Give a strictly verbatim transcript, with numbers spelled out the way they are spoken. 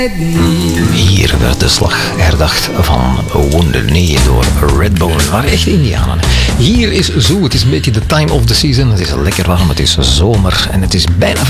Hier werd de slag herdacht van Wounded Knee door Redbone. Het waren echt Indianen. Hier is zo, het is een beetje de time of the season. Het is lekker warm, het is zomer en het is bijna